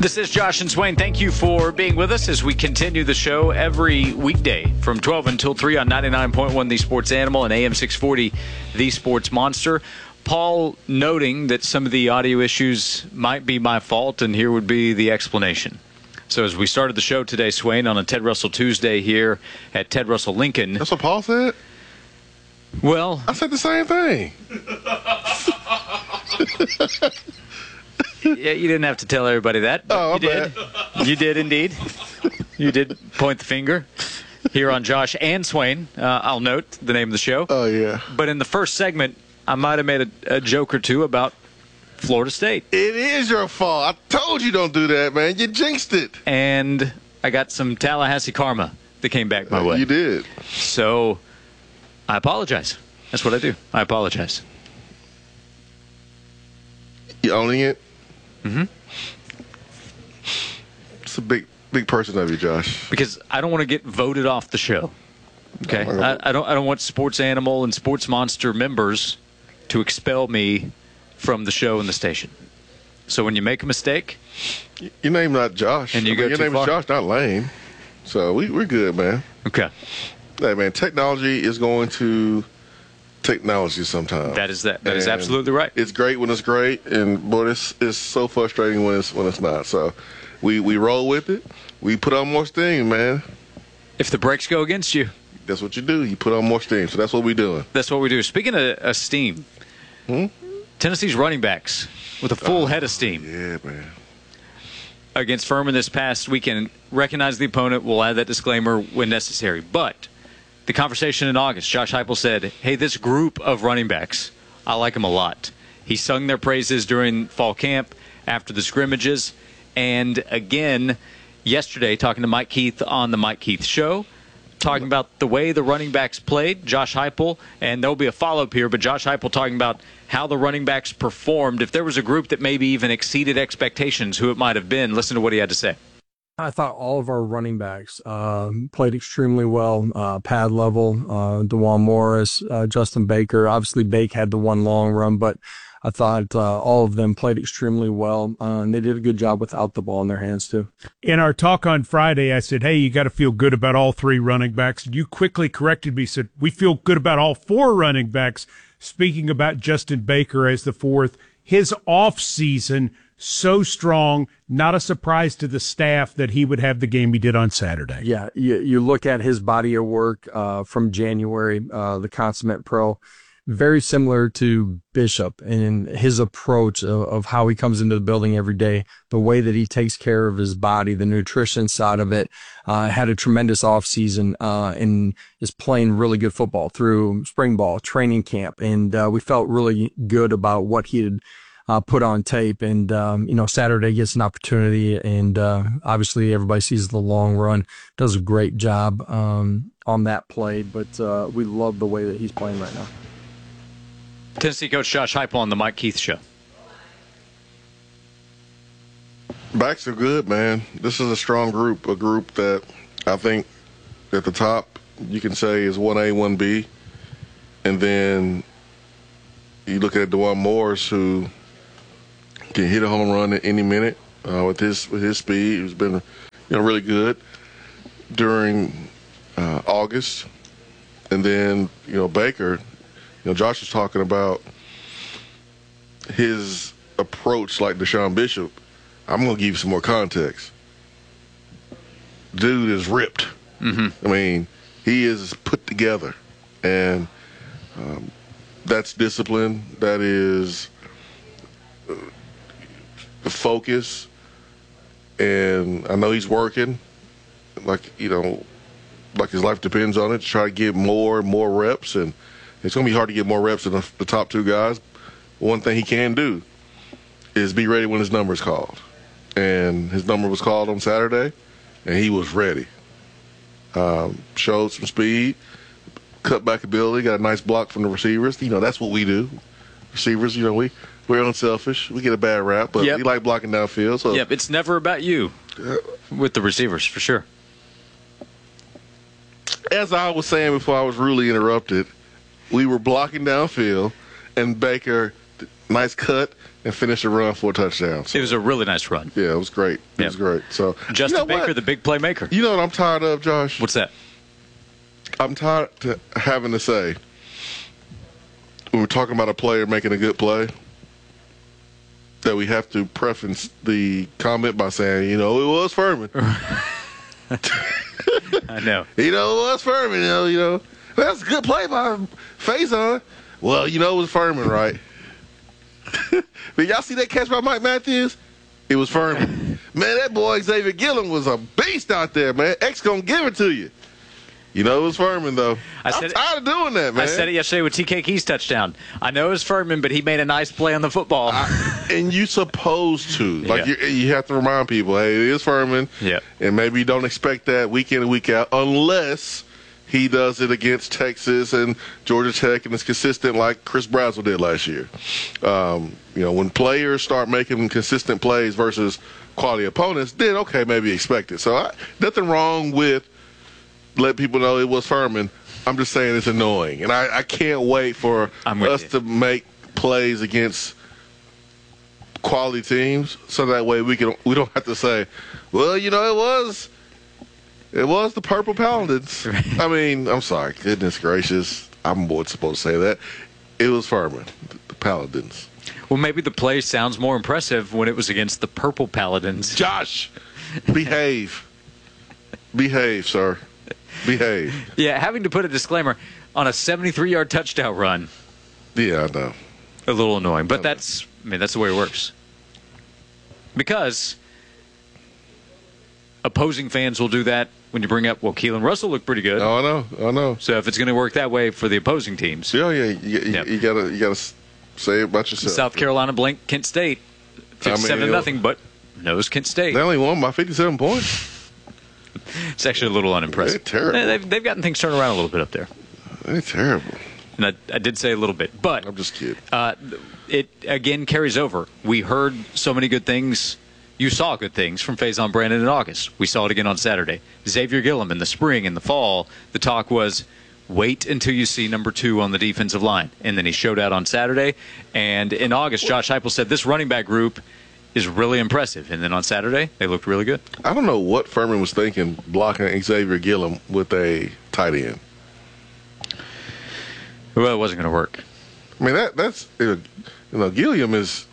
This is Josh and Swain. Thank you for being with us as we continue the show every weekday from 12 until 3 on 99.1 The Sports Animal and AM 640 The Sports Monster. Paul noting that some of the audio issues might be my fault, and here would be the explanation. So as we started the show today, Swain, on a Ted Russell Tuesday here at Ted Russell Lincoln. That's what Paul said? Well, I said the same thing. Yeah, you didn't have to tell everybody that. But you did. You did indeed. You did point the finger here on Josh and Swain. I'll note the name of the show. Oh, yeah. But in the first segment, I might have made a joke or two about Florida State. It is your fault. I told you don't do that, man. You jinxed it. And I got some Tallahassee karma that came back my way. You did. So I apologize. That's what I do. I apologize. You owning it? Mm-hmm. It's a big person of you, Josh. Because I don't want to get voted off the show. Okay? I don't want Sports Animal and Sports Monster members to expel me from the show and the station. So when you make a mistake, your name not Josh. And your name is Josh, not Lane. So we're good, man. Okay. Hey, man, technology is going to technology sometimes. That is absolutely right. It's great when it's great, but it's so frustrating when it's not. So we roll with it. We put on more steam, man. If the brakes go against you, that's what you do. You put on more steam. So that's what we're doing. That's what we do. Speaking of steam, Tennessee's running backs with a full head of steam. Yeah, man. Against Furman this past weekend, recognize the opponent. We'll add that disclaimer when necessary. But the conversation in August, Josh Heupel said, hey, this group of running backs, I like them a lot. He sung their praises during fall camp after the scrimmages. And again, yesterday, talking to Mike Keith on the Mike Keith Show, talking about the way the running backs played, Josh Heupel, and there'll be a follow-up here, but Josh Heupel talking about how the running backs performed. If there was a group that maybe even exceeded expectations, who it might have been, listen to what he had to say. I thought all of our running backs played extremely well. Pad level, DeJuan Morris, Justin Baker. Obviously, Bake had the one long run, but I thought all of them played extremely well, and they did a good job without the ball in their hands, too. In our talk on Friday, I said, hey, you got to feel good about all three running backs. You quickly corrected me, said, we feel good about all four running backs. Speaking about Justin Baker as the fourth, his off-season so strong, not a surprise to the staff that he would have the game he did on Saturday. Yeah, you look at his body of work from January, the consummate pro, very similar to Bishop and his approach of how he comes into the building every day, the way that he takes care of his body, the nutrition side of it. Had a tremendous offseason and is playing really good football through spring ball, training camp, and we felt really good about what he had put on tape. And, Saturday gets an opportunity, and obviously everybody sees the long run, does a great job on that play, but we love the way that he's playing right now. Tennessee coach Josh Heupel on the Mike Keith Show. Backs are good, man. This is a strong group, a group that I think at the top you can say is 1A, 1B. And then you look at DeJuan Morris, who can hit a home run at any minute with his speed. He's been really good during August. And then, Baker, Josh was talking about his approach like Deshaun Bishop. I'm going to give you some more context. Dude is ripped. Mm-hmm. I mean, he is put together. And that's discipline. That is focus. And I know he's working like his life depends on it to try to get more and more reps. And it's going to be hard to get more reps than the top two guys. One thing he can do is be ready when his number is called. And his number was called on Saturday, and he was ready. Showed some speed, cut back ability, got a nice block from the receivers. That's what we do. Receivers, we're unselfish. We get a bad rap, but we like blocking downfield. So. Yep, it's never about you with the receivers, for sure. As I was saying before I was rudely interrupted, we were blocking downfield, and Baker nice cut, and finish a run for a touchdown. So, It was a really nice run. yeah, it was great. It was great. So Justin Baker, the big playmaker. You know what I'm tired of, Josh? What's that? I'm tired of having to say, when we're talking about a player making a good play, that we have to preface the comment by saying, it was Furman. I know. It was Furman. That's a good play by Faison. Well, it was Furman, right? But y'all see that catch by Mike Matthews? It was Furman. Man, that boy Xavier Gillum was a beast out there, man. X gonna give it to you. It was Furman, though. I'm tired of doing that, man. I said it yesterday with TK Key's touchdown. I know it was Furman, but he made a nice play on the football. And you supposed to. Like, you have to remind people, hey, it is Furman. Yeah. And maybe you don't expect that week in and week out unless he does it against Texas and Georgia Tech and it's consistent like Chris Brazzell did last year. When players start making consistent plays versus quality opponents, then, okay, maybe expect it. So nothing wrong with let people know it was Furman. I'm just saying it's annoying. And I can't wait for us to make plays against quality teams so that way we don't have to say, well, it was the Purple Paladins. I mean, I'm sorry. Goodness gracious. I'm supposed to say that. It was Furman, the Paladins. Well, maybe the play sounds more impressive when it was against the Purple Paladins. Josh, behave. Behave, sir. Behave. Yeah, having to put a disclaimer on a 73-yard touchdown run. Yeah, I know. A little annoying, but that's the way it works. Because opposing fans will do that when you bring up, well, Keelan Russell looked pretty good. Oh, I know. So if it's going to work that way for the opposing teams. Yeah, you gotta say it about yourself. South Carolina blanked Kent State 57-0, but knows Kent State. They only won by 57 points. It's actually a little unimpressive. They're terrible. They've gotten things turned around a little bit up there. They're terrible. And I did say a little bit, but I'm just kidding. It again carries over. We heard so many good things. You saw good things from Faison Brandon in August. We saw it again on Saturday. Xavier Gillum in the spring, in the fall. The talk was, wait until you see number 2 on the defensive line. And then he showed out on Saturday. And in August, Josh Heupel said this running back group is really impressive. And then on Saturday, they looked really good. I don't know what Furman was thinking blocking Xavier Gillum with a tight end. Well, it wasn't going to work. I mean, that's Gilliam is.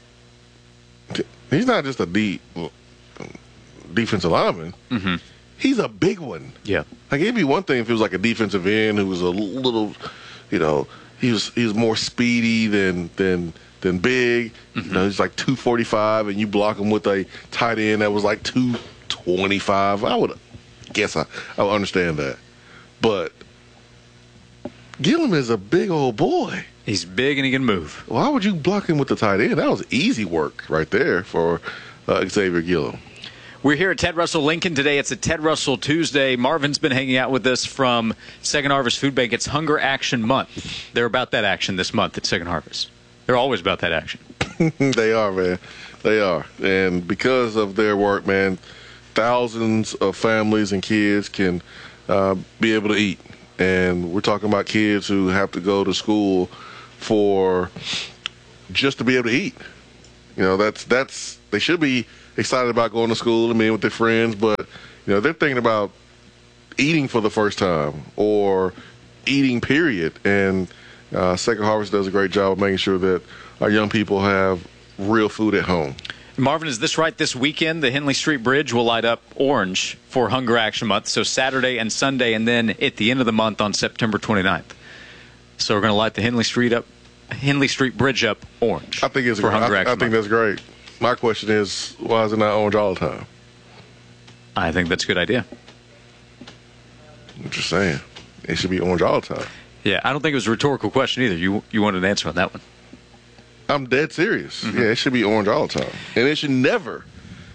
He's not just a defensive lineman. Mm-hmm. He's a big one. Yeah. Like, it'd be one thing if it was like a defensive end who was a little, he was more speedy than big. Mm-hmm. He's like 245, and you block him with a tight end that was like 225. I would guess I would understand that. But Gillum is a big old boy. He's big and he can move. Why would you block him with the tight end? That was easy work right there for Xavier Gillum. We're here at Ted Russell Lincoln today. It's a Ted Russell Tuesday. Marvin's been hanging out with us from Second Harvest Food Bank. It's Hunger Action Month. They're about that action this month at Second Harvest. They're always about that action. They are, man. They are. And because of their work, man, thousands of families and kids can be able to eat. And we're talking about kids who have to go to school for just to be able to eat. That's they should be excited about going to school and being with their friends, but they're thinking about eating for the first time or eating, period. And Second Harvest does a great job of making sure that our young people have real food at home. Marvin, is this right? This weekend, the Henley Street Bridge will light up orange for Hunger Action Month, so Saturday and Sunday, and then at the end of the month on September 29th. So we're going to light the Henley Street Bridge up orange. I think it's for great. Hunger Action I think Month. that's great. My question is, why is it not orange all the time? I think that's a good idea. I'm just saying. It should be orange all the time. Yeah, I don't think it was a rhetorical question either. You wanted an answer on that one. I'm dead serious. Mm-hmm. Yeah, it should be orange all the time. And it should never,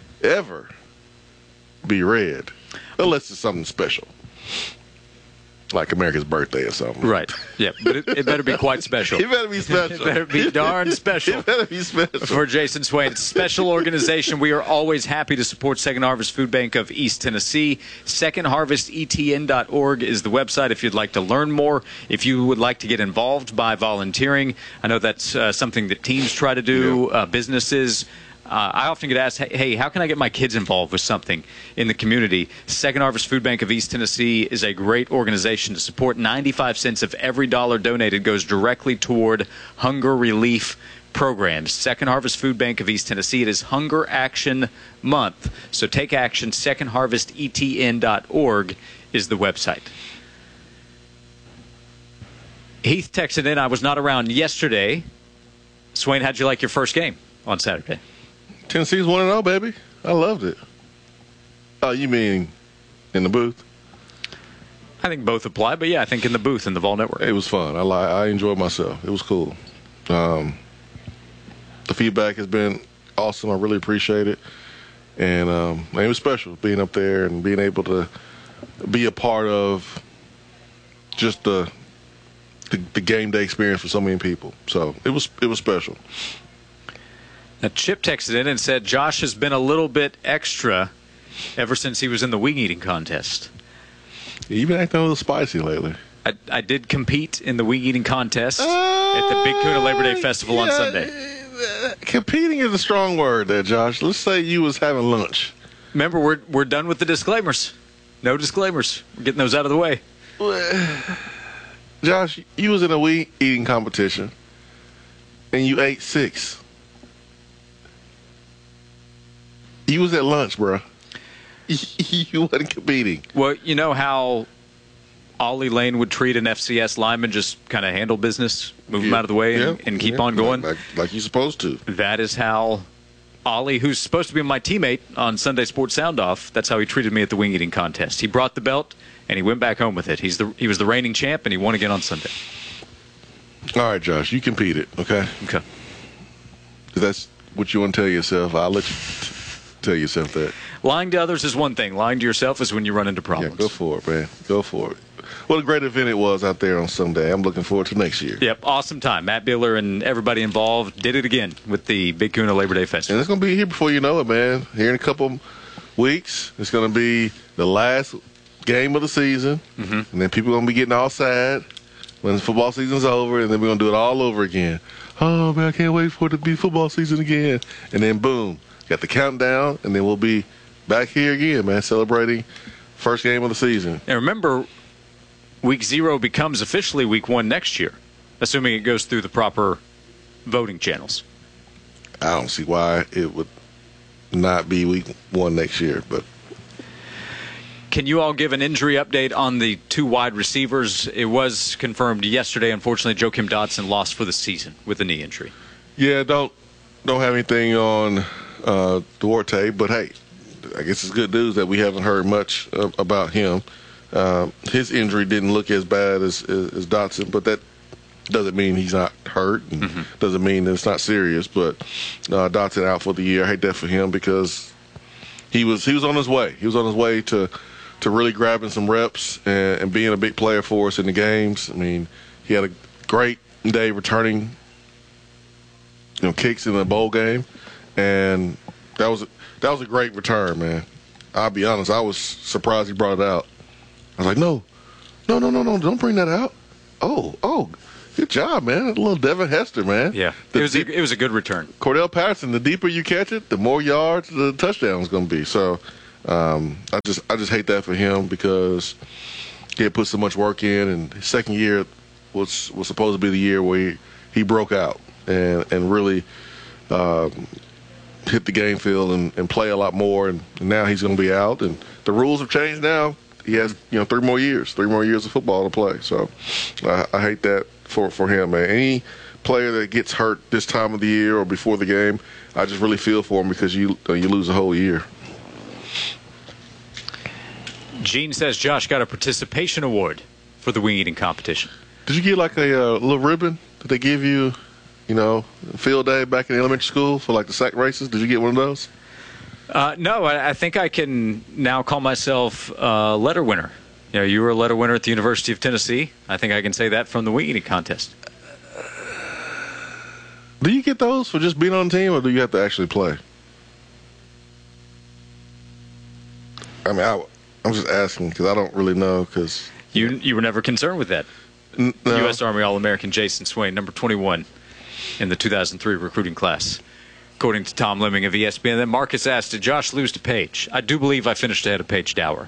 ever be red unless it's something special. like America's birthday or something. Right. Yeah, but it better be quite special. It better be special. It better be darn special. It better be special. For Jason Swain, it's a special organization. We are always happy to support Second Harvest Food Bank of East Tennessee. SecondHarvestETN.org is the website if you'd like to learn more. If you would like to get involved by volunteering, I know that's something that teams try to do, businesses. I often get asked, hey, how can I get my kids involved with something in the community? Second Harvest Food Bank of East Tennessee is a great organization to support. 95 cents of every dollar donated goes directly toward hunger relief programs. Second Harvest Food Bank of East Tennessee. It is Hunger Action Month. So take action. SecondHarvestETN.org is the website. Heath texted in, I was not around yesterday. Swain, how'd you like your first game on Saturday? Tennessee's 1-0, baby. I loved it. Oh, you mean in the booth? I think both apply, but yeah, I think in the booth in the Vol Network. It was fun. I enjoyed myself. It was cool. The feedback has been awesome. I really appreciate it. And it was special being up there and being able to be a part of just the game day experience for so many people. So it was special. Now, Chip texted in and said Josh has been a little bit extra ever since he was in the wing eating contest. You've been acting a little spicy lately. I did compete in the wing eating contest at the Big Kuna Labor Day Festival on Sunday. Competing is a strong word there, Josh. Let's say you was having lunch. Remember, we're done with the disclaimers. No disclaimers. We're getting those out of the way. Josh, you was in a wing eating competition, and you ate 6. You was at lunch, bro. You wasn't competing. Well, you know how Ollie Lane would treat an FCS lineman, just kind of handle business, move him out of the way, and keep on going? Like you're supposed to. That is how Ollie, who's supposed to be my teammate on Sunday Sports Sound Off, that's how he treated me at the wing eating contest. He brought the belt, and he went back home with it. He was the reigning champ, and he won again on Sunday. All right, Josh, you competed, okay? Okay. If that's what you want to tell yourself, I'll let you tell yourself that. Lying to others is one thing. Lying to yourself is when you run into problems. Yeah, go for it, man. Go for it. What a great event it was out there on Sunday. I'm looking forward to next year. Yep, awesome time. Matt Biller and everybody involved did it again with the Big Kuna Labor Day Festival. And it's going to be here before you know it, man. Here in a couple weeks, it's going to be the last game of the season. Mm-hmm. And then people are going to be getting all sad when the football season's over, and then we're going to do it all over again. Oh, man, I can't wait for it to be football season again. And then, boom, got the countdown, and then we'll be back here again, man, celebrating first game of the season. And remember, Week 0 becomes officially Week 1 next year, assuming it goes through the proper voting channels. I don't see why it would not be Week 1 next year, but. Can you all give an injury update on the 2 wide receivers? It was confirmed yesterday. Unfortunately, Joakim Dotson lost for the season with a knee injury. Yeah, don't have anything on Duarte, but hey, I guess it's good news that we haven't heard much about him. His injury didn't look as bad as Dotson, but that doesn't mean he's not hurt, and doesn't mean that it's not serious. But Dotson out for the year. I hate that for him because he was on his way. He was on his way to really grabbing some reps and being a big player for us in the games. I mean, he had a great day returning, kicks in the bowl game, and that was a great return, man. I'll be honest, I was surprised he brought it out. I was like, no, don't bring that out. Oh, good job, man. A little Devin Hester, man. Yeah, it was a good return. Cordell Patterson, the deeper you catch it, the more yards the touchdown is going to be. So I just hate that for him because he had put so much work in, and his second year was supposed to be the year where he broke out and really hit the game field and play a lot more. And now he's going to be out, and the rules have changed now. He has 3 more years of football to play. So I hate that for him, man. Any player that gets hurt this time of the year or before the game, I just really feel for him because you lose a whole year. Gene says Josh got a participation award for the wing eating competition. Did you get like a little ribbon that they give you, field day back in elementary school for like the sack races? Did you get one of those? No, I think I can now call myself a letter winner You know, you were a letter winner at the University of Tennessee. I think I can say that from the wing eating contest. Do you get those for just being on the team, or do you have to actually play? I mean, I'm just asking because I don't really know. Because you were never concerned with that. no. U.S. Army All-American Jason Swain, number 21 in the 2003 recruiting class. According to Tom Lemming of ESPN, then Marcus asked, did Josh lose to Paige? I do believe I finished ahead of Paige Dower.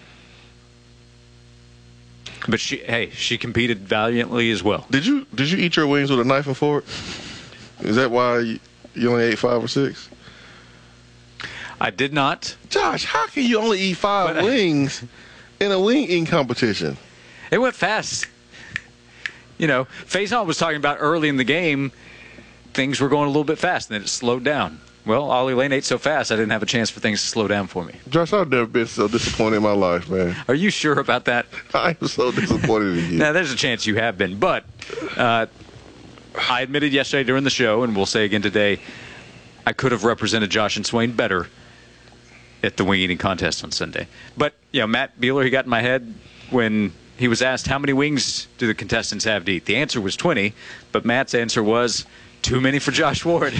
But she competed valiantly as well. Did you eat your wings with a knife and fork? Is that why you only ate 5 or 6? I did not. Josh, how can you only eat 5 wings in a wing eating competition? It went fast. You know, Faison was talking about early in the game, things were going a little bit fast, and then it slowed down. Well, Ollie Lane ate so fast, I didn't have a chance for things to slow down for me. Josh, I've never been so disappointed in my life, man. Are you sure about that? I am so disappointed in you. Now, there's a chance you have been, but I admitted yesterday during the show, and we'll say again today, I could have represented Josh and Swain better at the wing eating contest on Sunday. But, you know, Matt Beeler, he got in my head when he was asked how many wings do the contestants have to eat. The answer was 20, but Matt's answer was too many for Josh Ward.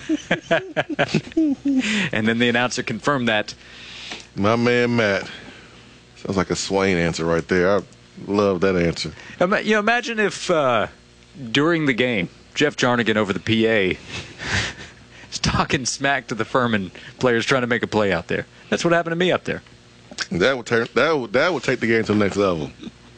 And then the announcer confirmed that. My man Matt. Sounds like a Swain answer right there. I love that answer. You know, imagine if during the game, Jeff Jarnigan over the PA is talking smack to the Furman players trying to make a play out there. That's what happened to me up there. That would take the game to the next level.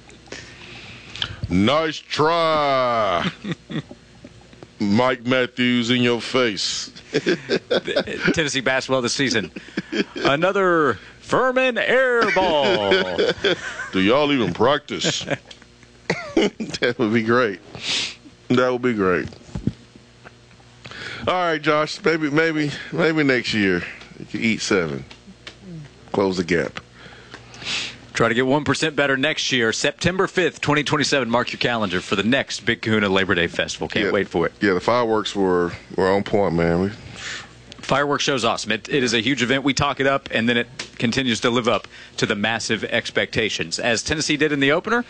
Nice try. Mike Matthews in your face. Tennessee basketball this season. Another Furman air ball. Do y'all even practice? That would be great. That would be great. All right, Josh. Maybe next year you can eat 7. Close the gap. Try to get 1% better next year. September 5th, 2027. Mark your calendar for the next Big Kahuna Labor Day Festival. Can't wait for it. Yeah, the fireworks were on point, man. Fireworks show's awesome. It is a huge event. We talk it up, and then it continues to live up to the massive expectations. As Tennessee did in the opener,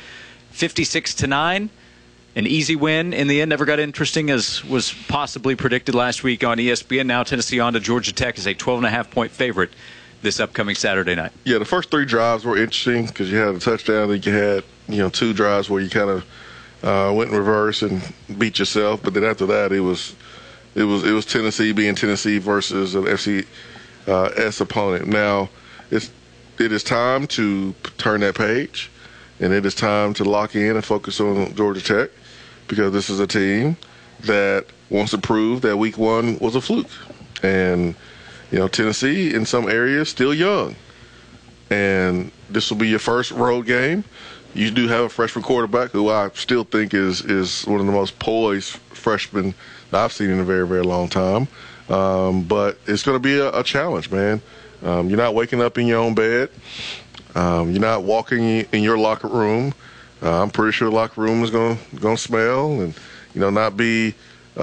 56-9. An easy win in the end. Never got interesting as was possibly predicted last week on ESPN. Now Tennessee on to Georgia Tech as a 12.5-point favorite this upcoming Saturday night. Yeah, the first 3 drives were interesting because you had a touchdown, then you had 2 drives where you kind of went in reverse and beat yourself. But then after that, it was Tennessee being Tennessee versus an FCS opponent. Now it is time to turn that page, and it is time to lock in and focus on Georgia Tech because this is a team that wants to prove that Week 1 was a fluke. And you know, Tennessee, in some areas, still young. And this will be your first road game. You do have a freshman quarterback who I still think is one of the most poised freshmen that I've seen in a very, very long time. But it's going to be a challenge, man. You're not waking up in your own bed. You're not walking in your locker room. I'm pretty sure the locker room is going to smell and, not be,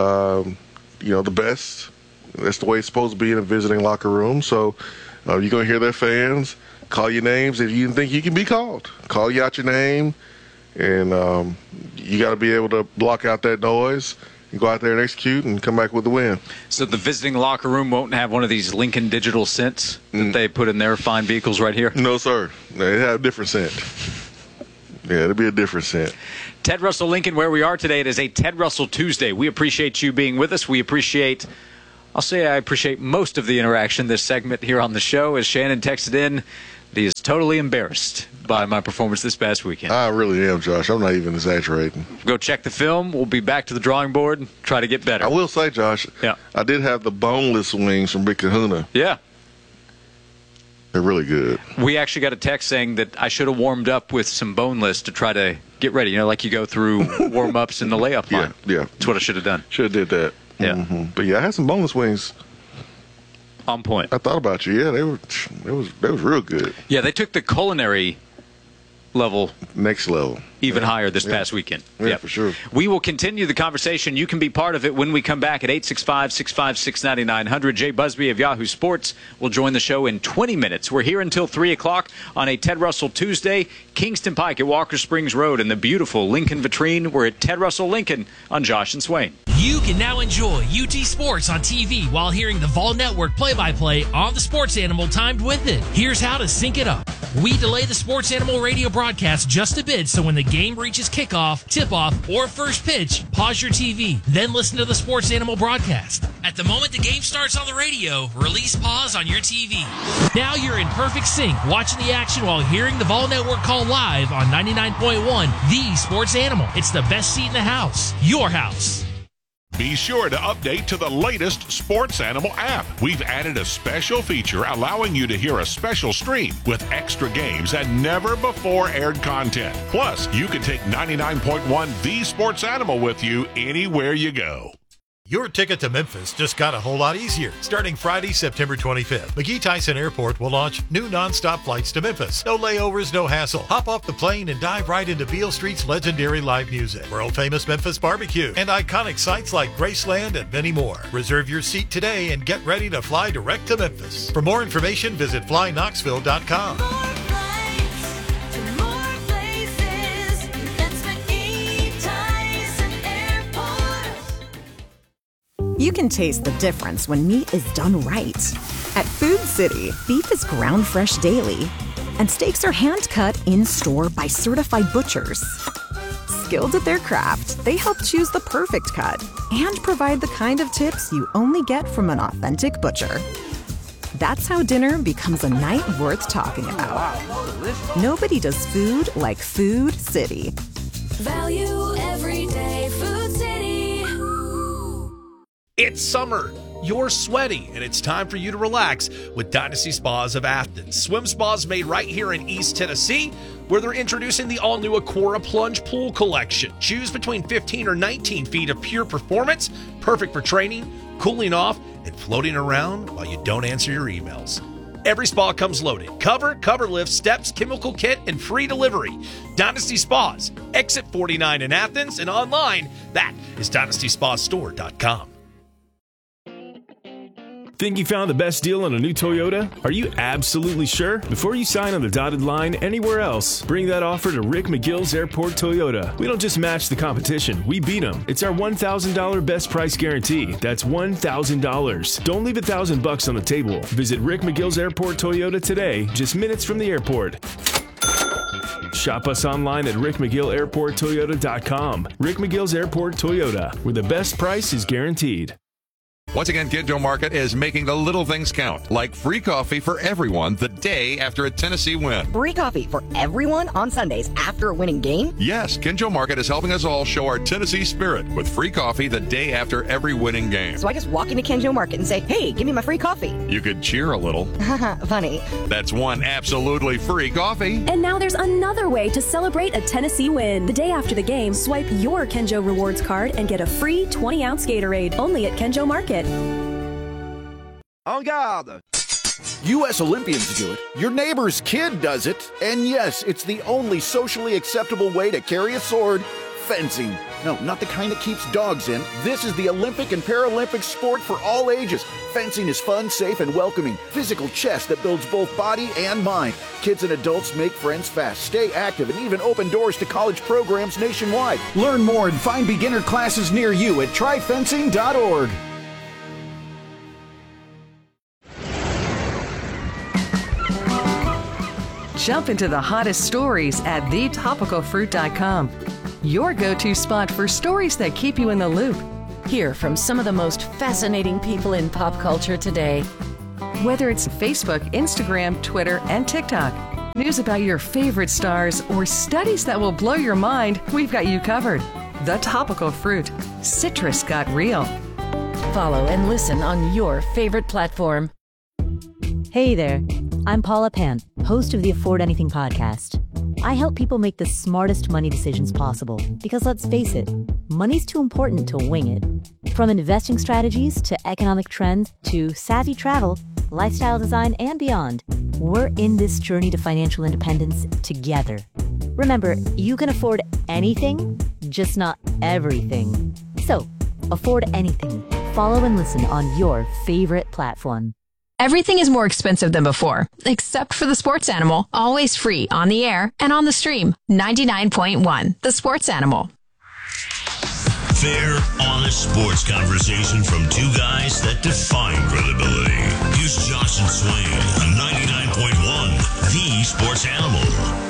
the best. That's the way it's supposed to be in a visiting locker room. So you're going to hear their fans call your names if you think you can be called. Call you out your name, and you got to be able to block out that noise and go out there and execute and come back with the win. So the visiting locker room won't have one of these Lincoln Digital scents that they put in their fine vehicles right here? No, sir. They have a different scent. Yeah, it'll be a different scent. Ted Russell Lincoln, where we are today, it is a Ted Russell Tuesday. We appreciate you being with us. I appreciate most of the interaction this segment here on the show. As Shannon texted in, he is totally embarrassed by my performance this past weekend. I really am, Josh. I'm not even exaggerating. Go check the film. We'll be back to the drawing board and try to get better. I will say, Josh, I did have the boneless wings from Big Kahuna. Yeah. They're really good. We actually got a text saying that I should have warmed up with some boneless to try to get ready. Like you go through warm-ups in the layup line. Yeah. That's what I should have done. Should have did that. Yeah. Mm-hmm. But, yeah, I had some boneless wings. On point. I thought about you. Yeah, they was real good. Yeah, they took the culinary level. Next level. even higher this past weekend. Yeah, for sure. We will continue the conversation. You can be part of it when we come back at 865-656-9900. Jay Busby of Yahoo Sports will join the show in 20 minutes. We're here until 3 o'clock on a Ted Russell Tuesday. Kingston Pike at Walker Springs Road and the beautiful Lincoln Vitrine. We're at Ted Russell Lincoln on Josh and Swain. You can now enjoy UT Sports on TV while hearing the Vol Network play-by-play on the Sports Animal timed with it. Here's how to sync it up. We delay the Sports Animal radio broadcast just a bit, so when the game reaches kickoff, tip-off, or first pitch, pause your TV, then listen to the Sports Animal broadcast. At the moment the game starts on the radio, release pause on your TV. Now you're in perfect sync, watching the action while hearing the Vol Network call live on 99.1, the Sports Animal. It's the best seat in the house. Your house. Be sure to update to the latest Sports Animal app. We've added a special feature allowing you to hear a special stream with extra games and never before aired content. Plus, you can take 99.1 The Sports Animal with you anywhere you go. Your ticket to Memphis just got a whole lot easier. Starting Friday, September 25th, McGee Tyson Airport will launch new nonstop flights to Memphis. No layovers, no hassle. Hop off the plane and dive right into Beale Street's legendary live music, world-famous Memphis barbecue, and iconic sites like Graceland and many more. Reserve your seat today and get ready to fly direct to Memphis. For more information, visit flyknoxville.com. You can taste the difference when meat is done right. At Food City, beef is ground fresh daily, and steaks are hand-cut in-store by certified butchers. Skilled at their craft, they help choose the perfect cut and provide the kind of tips you only get from an authentic butcher. That's how dinner becomes a night worth talking about. Nobody does food like Food City. Value every day, Food City. It's summer. You're sweaty, and it's time for you to relax with Dynasty Spas of Athens. Swim spas made right here in East Tennessee, where they're introducing the all-new Aquara Plunge Pool Collection. Choose between 15 or 19 feet of pure performance, perfect for training, cooling off, and floating around while you don't answer your emails. Every spa comes loaded. Cover lift, steps, chemical kit, and free delivery. Dynasty Spas, exit 49 in Athens, and online, that is DynastySpaStore.com. Think you found the best deal on a new Toyota? Are you absolutely sure? Before you sign on the dotted line anywhere else, bring that offer to Rick McGill's Airport Toyota. We don't just match the competition, we beat them. It's our $1,000 best price guarantee. That's $1,000. Don't leave $1,000 on the table. Visit Rick McGill's Airport Toyota today, just minutes from the airport. Shop us online at rickmcgillairporttoyota.com. Rick McGill's Airport Toyota, where the best price is guaranteed. Once again, Kenjo Market is making the little things count, like free coffee for everyone the day after a Tennessee win. Free coffee for everyone on Sundays after a winning game? Yes, Kenjo Market is helping us all show our Tennessee spirit with free coffee the day after every winning game. So I just walk into Kenjo Market and say, hey, give me my free coffee. You could cheer a little. Funny. That's one absolutely free coffee. And now there's another way to celebrate a Tennessee win. The day after the game, swipe your Kenjo Rewards card and get a free 20-ounce Gatorade only at Kenjo Market. En garde! U.S. Olympians do it, your neighbor's kid does it, and yes, it's the only socially acceptable way to carry a sword, fencing. No, not the kind that keeps dogs in. This is the Olympic and Paralympic sport for all ages. Fencing is fun, safe, and welcoming. Physical chess that builds both body and mind. Kids and adults make friends fast, stay active, and even open doors to college programs nationwide. Learn more and find beginner classes near you at tryfencing.org. Jump into the hottest stories at thetopicalfruit.com. Your go-to spot for stories that keep you in the loop. Hear from some of the most fascinating people in pop culture today. Whether it's Facebook, Instagram, Twitter, and TikTok, news about your favorite stars, or studies that will blow your mind, we've got you covered. The Topical Fruit. Citrus got real. Follow and listen on your favorite platform. Hey there, I'm Paula Pant, host of the Afford Anything podcast. I help people make the smartest money decisions possible because let's face it, money's too important to wing it. From investing strategies to economic trends to savvy travel, lifestyle design, and beyond, we're in this journey to financial independence together. Remember, you can afford anything, just not everything. So, afford anything. Follow and listen on your favorite platform. Everything is more expensive than before, except for the Sports Animal, always free on the air and on the stream. 99.1, The Sports Animal. Fair, honest sports conversation from two guys that define credibility. Here's Josh and Swain on 99.1, The Sports Animal.